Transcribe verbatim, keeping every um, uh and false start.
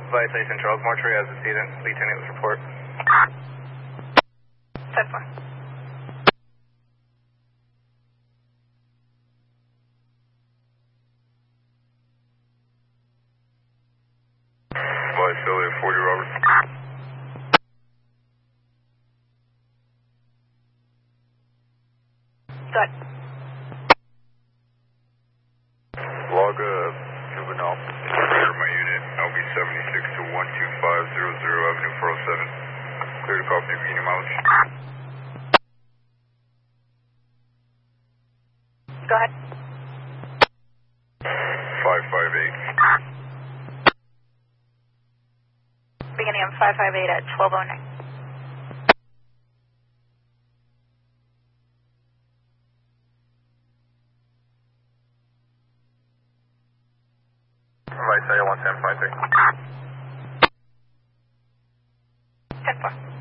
Vice Charles Mortuary as a student. Lieutenant with report. ten four. Vice Elliot forty Robert. Good. Log uh, juvenile. Clear my unit, L B seventy-six to one two five zero zero Avenue four oh seven. Clear to copy, beginning mileage. Go ahead. five five eight. Beginning on five five eight at twelve oh nine. Vice Elliot one ten five three. ten four.